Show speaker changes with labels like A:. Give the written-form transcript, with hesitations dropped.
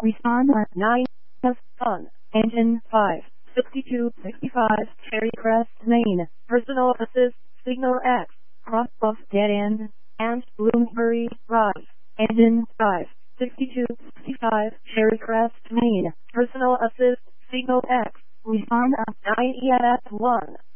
A: Respond 9 on engine 5, 6265 Cherry Crest, Maine. Personal assist signal X, cross of dead end, and Bloomsbury Drive. Engine 5, 6265 Cherry Crest, Maine. Personal assist signal X. Respond 9 EF1.